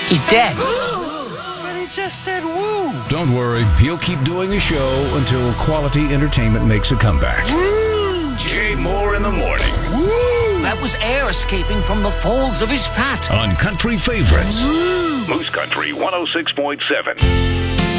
He's dead. But he just said woo. Don't worry, he'll keep doing the show until quality entertainment makes a comeback. Jay Moore in the morning. That was air escaping from the folds of his fat. On Country Favorites. Moose Country 106.7.